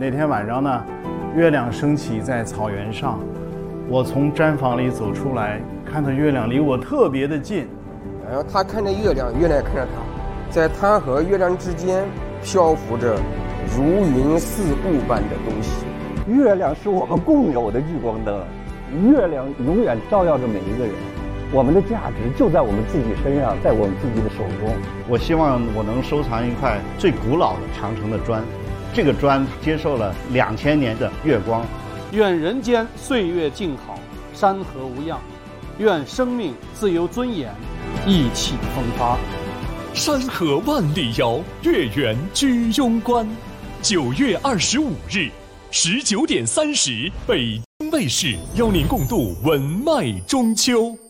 那天晚上呢，月亮升起在草原上，我从毡房里走出来，看到月亮离我特别的近。 然后他看着月亮，月亮也看着他，在他和月亮之间漂浮着如云似雾般的东西。 月亮是我们共有的聚光灯，月亮永远照耀着每一个人。我们的价值就在我们自己身上，在我们自己的手中。 我希望我能收藏一块最古老的长城的砖，这个砖接受了2000年的月光。 愿人间岁月静好，山河无恙；愿生命自由尊严，意气风发。 山河万里遥，月圆居庸关。9月25日19点30，北京卫视邀您共度文脉中秋。